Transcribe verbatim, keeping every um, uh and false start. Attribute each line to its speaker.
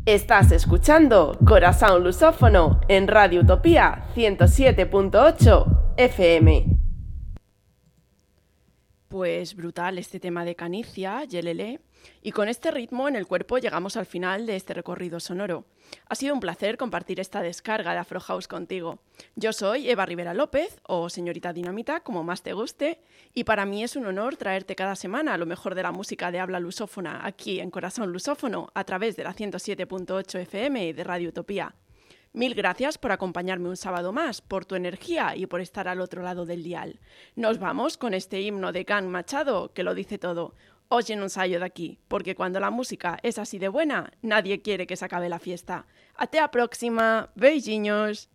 Speaker 1: Estás escuchando Corazón Lusófono en Radio Utopía ciento siete punto ocho F M.
Speaker 2: Pues brutal este tema de Canicia, Yelele. Y con este ritmo en el cuerpo llegamos al final de este recorrido sonoro. Ha sido un placer compartir esta descarga de Afro House contigo. Yo soy Eva Rivera López, o Señorita Dinamita, como más te guste, y para mí es un honor traerte cada semana lo mejor de la música de habla lusófona aquí en Corazón Lusófono a través de la ciento siete punto ocho F M de Radio Utopía. Mil gracias por acompañarme un sábado más, por tu energía y por estar al otro lado del dial. Nos vamos con este himno de Can Machado que lo dice todo. Oye, non saio de aquí, porque cuando la música es así de buena, nadie quiere que se acabe la fiesta. Até a próxima, beijinhos.